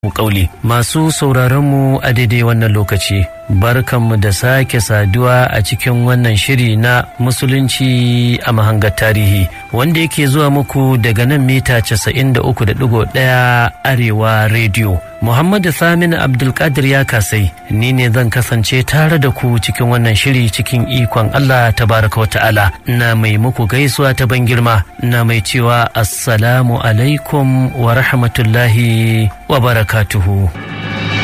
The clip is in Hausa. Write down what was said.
Kauli masu sauraronmu a daidai wannan lokaci, barkanmu da sake saduwa a cikin wannan shiri na musulunci a mahangar tarihi wanda yake zuwa muku daga nan mita 93.1 Arewa Radio. Muhammadu Thamin Abdulkadir ya kasai, ni ne zan kasance tare da ku cikin wannan shiri cikin ikon Allah tabaraka wa ta'ala. Na mai muku gaisuwa ta ban girma, na mai cewa assalamu alaikum wa rahmatullahi wa barakatuhu.